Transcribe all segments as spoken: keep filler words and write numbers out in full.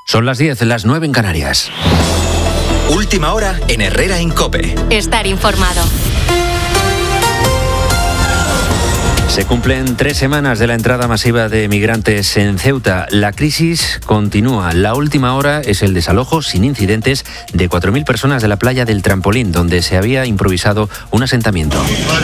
Son las diez, las nueve en Canarias. Última hora en Herrera en COPE. Estar informado. Se cumplen tres semanas de la entrada masiva de migrantes en Ceuta. La crisis continúa. La última hora es el desalojo sin incidentes de cuatro mil personas de la playa del Trampolín, donde se había improvisado un asentamiento.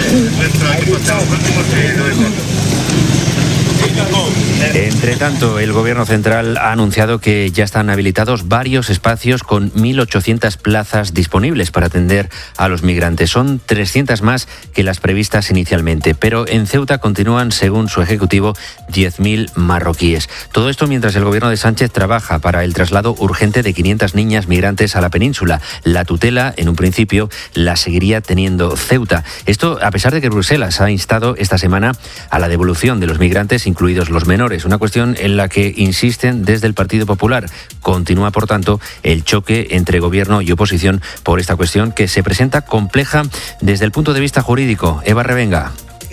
Entre tanto, el Gobierno central ha anunciado que ya están habilitados varios espacios con mil ochocientas plazas disponibles para atender a los migrantes. Son trescientas más que las previstas inicialmente, pero en Ceuta continúan, según su ejecutivo, diez mil marroquíes. Todo esto mientras el Gobierno de Sánchez trabaja para el traslado urgente de quinientas niñas migrantes a la península. La tutela, en un principio, la seguiría teniendo Ceuta. Esto a pesar de que Bruselas ha instado esta semana a la devolución de los migrantes, incluidos los menores, una cuestión en la que insisten desde el Partido Popular. Continúa, por tanto, el choque entre gobierno y oposición por esta cuestión que se presenta compleja desde el punto de vista jurídico. Eva Revenga.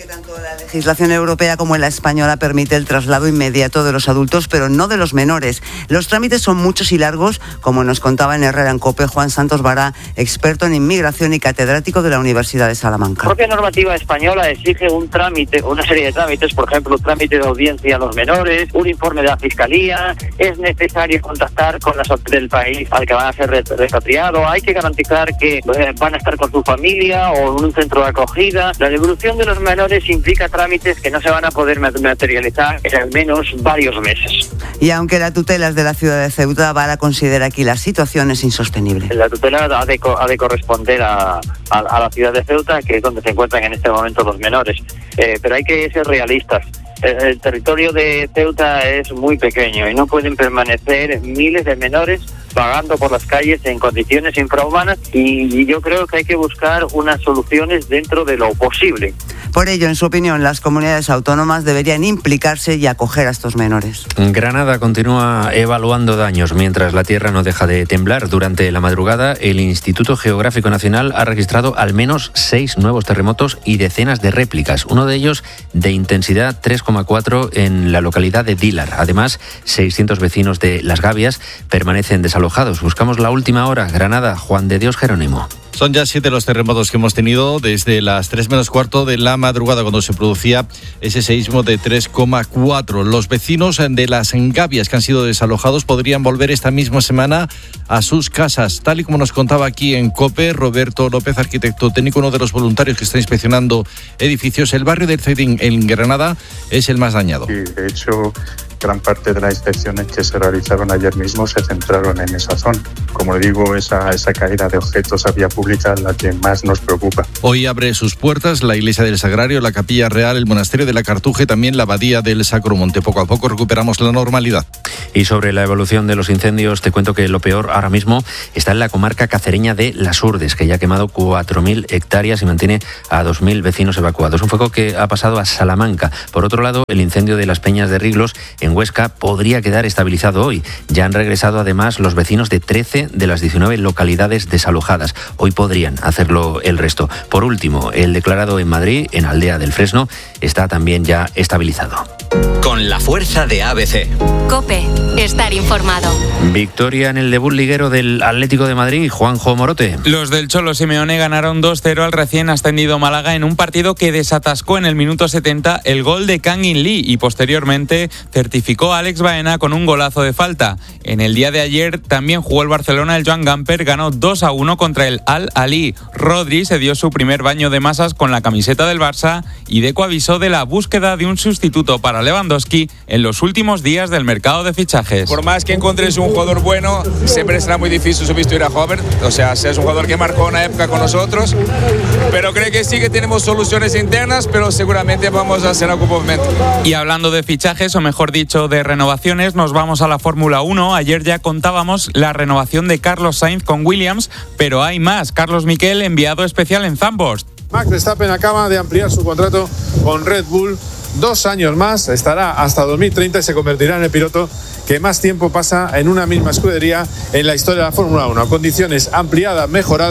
La legislación europea como la española permite el traslado inmediato de los adultos, pero no de los menores. Los trámites son muchos y largos, como nos contaba en Herrera en COPE Juan Santos Vara, experto en inmigración y catedrático de la Universidad de Salamanca. La propia normativa española exige un trámite, una serie de trámites, por ejemplo, trámite de audiencia a los menores, un informe de la Fiscalía, es necesario contactar con las autoridades del país al que van a ser repatriados, hay que garantizar que eh, van a estar con su familia o en un centro de acogida. La devolución de los menores implica trámites que no se van a poder materializar en al menos varios meses. Y aunque la tutela es de la ciudad de Ceuta, Vara considera aquí la situación es insostenible. La tutela ha de, ha de corresponder a, a, a la ciudad de Ceuta, que es donde se encuentran en este momento los menores. Eh, pero hay que ser realistas. El, el territorio de Ceuta es muy pequeño y no pueden permanecer miles de menores vagando por las calles en condiciones infrahumanas, y yo creo que hay que buscar unas soluciones dentro de lo posible. Por ello, en su opinión, las comunidades autónomas deberían implicarse y acoger a estos menores. Granada continúa evaluando daños mientras la tierra no deja de temblar. Durante la madrugada, el Instituto Geográfico Nacional ha registrado al menos seis nuevos terremotos y decenas de réplicas, uno de ellos de intensidad tres coma cuatro en la localidad de Dílar. Además, seiscientos vecinos de Las Gavias permanecen desalojados. Buscamos la última hora. Granada, Juan de Dios Jerónimo. Son ya siete los terremotos que hemos tenido desde las tres menos cuarto de la madrugada, cuando se producía ese seísmo de tres coma cuatro. Los vecinos de Las Gavias que han sido desalojados podrían volver esta misma semana a sus casas, tal y como nos contaba aquí en COPE Roberto López, arquitecto técnico, uno de los voluntarios que está inspeccionando edificios. El barrio del Cedín en Granada es el más dañado. Sí, de hecho, gran parte de las inspecciones que se realizaron ayer mismo se centraron en esa zona. Como digo, esa, esa caída de objetos a vía pública es la que más nos preocupa. Hoy abre sus puertas la Iglesia del Sagrario, la Capilla Real, el Monasterio de la Cartuja y también la Abadía del Sacromonte. Poco a poco recuperamos la normalidad. Y sobre la evolución de los incendios, te cuento que lo peor ahora mismo está en la comarca cacereña de Las Urdes, que ya ha quemado cuatro mil hectáreas y mantiene a dos mil vecinos evacuados. Un fuego que ha pasado a Salamanca. Por otro lado, el incendio de las Peñas de Riglos en Huesca podría quedar estabilizado hoy. Ya han regresado además los vecinos de trece de las diecinueve localidades desalojadas. Hoy podrían hacerlo el resto. Por último, el declarado en Madrid, en Aldea del Fresno, está también ya estabilizado. Con la fuerza de A B C. COPE, estar informado. Victoria en el debut liguero del Atlético de Madrid, Juanjo Morote. Los del Cholo Simeone ganaron dos cero al recién ascendido Málaga en un partido que desatascó en el minuto setenta el gol de Kang In Lee y posteriormente certificó a Alex Baena con un golazo de falta. En el día de ayer también jugó el Barcelona. El Joan Gamper ganó dos a uno contra el Al-Ahly. Rodri se dio su primer baño de masas con la camiseta del Barça y Deco avisó de la búsqueda de un sustituto para Lewandowski en los últimos días del mercado de fichajes. Por más que encuentres un jugador bueno, siempre será muy difícil sustituir a Hover. O sea, es un jugador que marcó una época con nosotros, pero creo que sí que tenemos soluciones internas, pero seguramente vamos a hacer algún movimiento. Y hablando de fichajes, o mejor dicho, de renovaciones, nos vamos a la Fórmula uno. Ayer ya contábamos la renovación de Carlos Sainz con Williams, pero hay más. Carlos Miquel, enviado especial en Zandvoort. Max Verstappen acaba de ampliar su contrato con Red Bull. Dos años más, estará hasta dos mil treinta y se convertirá en el piloto que más tiempo pasa en una misma escudería en la historia de la Fórmula uno. Condiciones ampliadas, mejoradas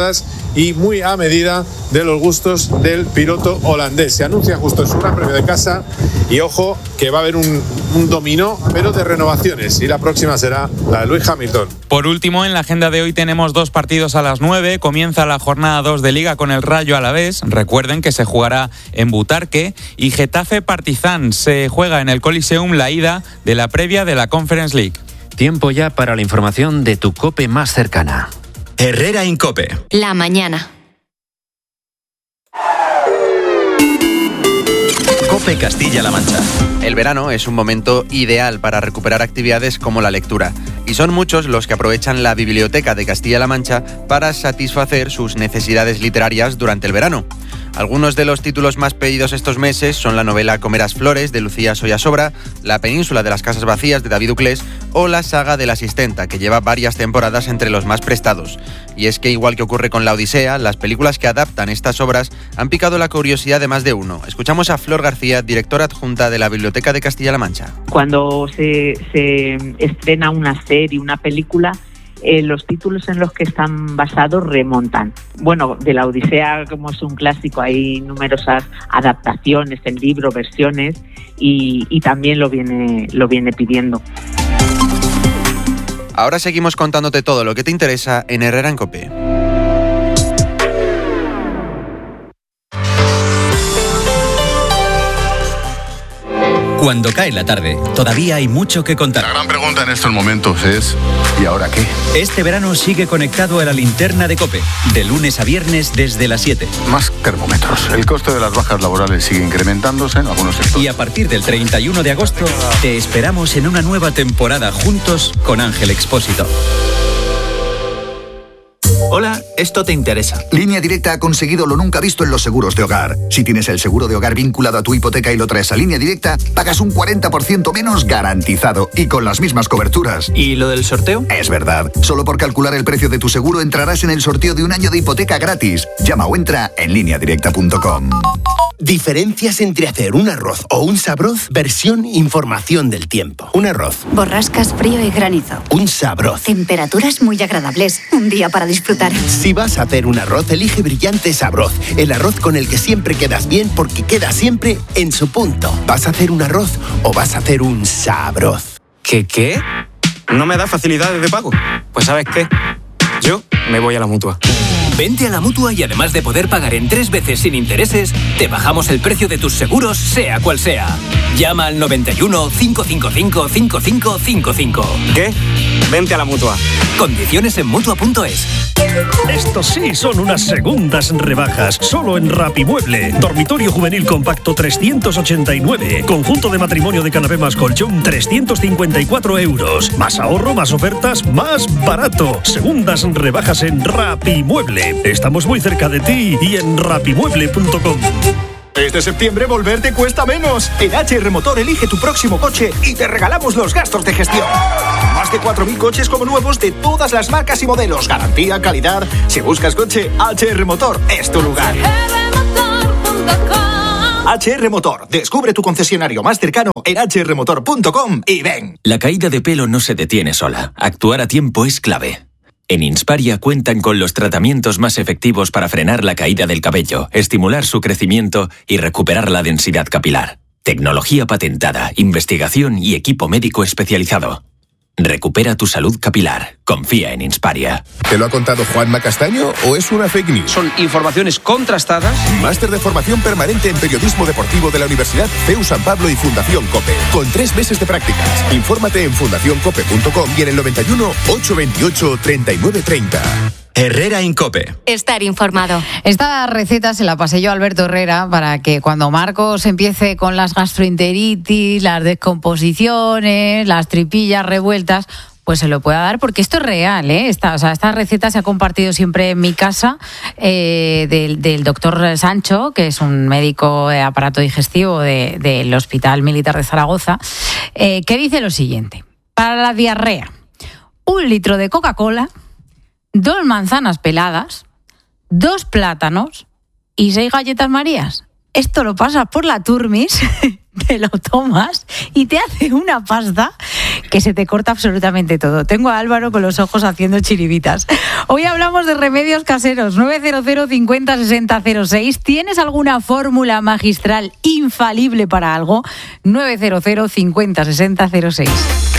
y muy a medida de los gustos del piloto holandés. Se anuncia justo en su Gran Premio de casa y ojo que va a haber un, un dominó, pero de renovaciones, y la próxima será la de Lewis Hamilton. Por último, en la agenda de hoy tenemos dos partidos a las nueve. Comienza la jornada dos de Liga con el Rayo Alavés. Recuerden que se jugará en Butarque. Y Getafe Partizan se juega en el Coliseum la ida de la previa de la Conference League. Tiempo ya para la información de tu COPE más cercana. Herrera en COPE. La mañana. COPE Castilla-La Mancha. El verano es un momento ideal para recuperar actividades como la lectura. Y son muchos los que aprovechan la Biblioteca de Castilla-La Mancha para satisfacer sus necesidades literarias durante el verano. Algunos de los títulos más pedidos estos meses son la novela Comerás Flores, de Lucía Soya-Sobra, La Península de las Casas Vacías, de David Uclés, o la saga de la Asistenta, que lleva varias temporadas entre los más prestados. Y es que, igual que ocurre con La Odisea, las películas que adaptan estas obras han picado la curiosidad de más de uno. Escuchamos a Flor García, directora adjunta de la Biblioteca de Castilla-La Mancha. Cuando se, se estrena una serie, una película, Eh, los títulos en los que están basados remontan. Bueno, de La Odisea, como es un clásico, hay numerosas adaptaciones en libro, versiones, y, y también lo viene, lo viene pidiendo. Ahora seguimos contándote todo lo que te interesa en Herrera en COPE. Cuando cae la tarde, todavía hay mucho que contar. La gran pregunta en estos momentos es ¿y ahora qué? Este verano sigue conectado a la linterna de COPE, de lunes a viernes desde las siete. Más termómetros. El coste de las bajas laborales sigue incrementándose en algunos sectores. Y a partir del treinta y uno de agosto, te esperamos en una nueva temporada juntos con Ángel Expósito. Hola, esto te interesa. Línea Directa ha conseguido lo nunca visto en los seguros de hogar. Si tienes el seguro de hogar vinculado a tu hipoteca y lo traes a Línea Directa, pagas un cuarenta por ciento menos garantizado y con las mismas coberturas. ¿Y lo del sorteo? Es verdad. Solo por calcular el precio de tu seguro entrarás en el sorteo de un año de hipoteca gratis. Llama o entra en línea directa punto com. Diferencias entre hacer un arroz o un sabroz, versión información del tiempo. Un arroz. Borrascas, frío y granizo. Un sabroz. Temperaturas muy agradables. Un día para disfrutar. Si vas a hacer un arroz, elige Brillante Sabroz. El arroz con el que siempre quedas bien porque queda siempre en su punto. ¿Vas a hacer un arroz o vas a hacer un sabroz? ¿Qué qué? ¿No me da facilidades de pago? Pues ¿sabes qué? Yo me voy a la Mutua. Vente a la Mutua y además de poder pagar en tres veces sin intereses, te bajamos el precio de tus seguros, sea cual sea. Llama al noventa y uno, cinco cinco cinco, cinco cinco cinco cinco. ¿Qué? Vente a la Mutua. Condiciones en Mutua punto es. Estos sí son unas segundas rebajas, solo en Rapimueble. Dormitorio juvenil compacto trescientos ochenta y nueve. Conjunto de matrimonio de canapé más colchón trescientos cincuenta y cuatro euros. Más ahorro, más ofertas, más barato. Segundas rebajas en Rapimueble. Estamos muy cerca de ti y en rapimueble punto com. Este septiembre volver te cuesta menos. En H R Motor elige tu próximo coche y te regalamos los gastos de gestión. Más de cuatro mil coches como nuevos de todas las marcas y modelos. Garantía, calidad. Si buscas coche, H R Motor es tu lugar. H R Motor. Descubre tu concesionario más cercano en h r motor punto com y ven. La caída de pelo no se detiene sola. Actuar a tiempo es clave. En Insparia cuentan con los tratamientos más efectivos para frenar la caída del cabello, estimular su crecimiento y recuperar la densidad capilar. Tecnología patentada, investigación y equipo médico especializado. Recupera tu salud capilar. Confía en Insparia. ¿Te lo ha contado Juanma Castaño o es una fake news? Son informaciones contrastadas. Máster de formación permanente en periodismo deportivo de la Universidad C E U San Pablo y Fundación COPE. Con tres meses de prácticas. Infórmate en fundación cope punto com y en el noventa y uno, ochocientos veintiocho, treinta y nueve treinta. Herrera en COPE. Estar informado. Esta receta se la pasé yo a Alberto Herrera para que cuando Marcos empiece con las gastroenteritis, las descomposiciones, las tripillas revueltas, pues se lo pueda dar, porque esto es real, ¿eh? Esta, o sea, esta receta se ha compartido siempre en mi casa eh, del, del doctor Sancho, que es un médico de aparato digestivo de, del Hospital Militar de Zaragoza, eh, que dice lo siguiente: para la diarrea, un litro de Coca-Cola, dos manzanas peladas, dos plátanos y seis galletas Marías. Esto lo pasas por la turmis, te lo tomas y te hace una pasta que se te corta absolutamente todo. Tengo a Álvaro con los ojos haciendo chiribitas. Hoy hablamos de remedios caseros. nueve cero cero cincuenta sesenta cero seis. ¿Tienes alguna fórmula magistral infalible para algo? nueve cero cero cincuenta sesenta cero seis.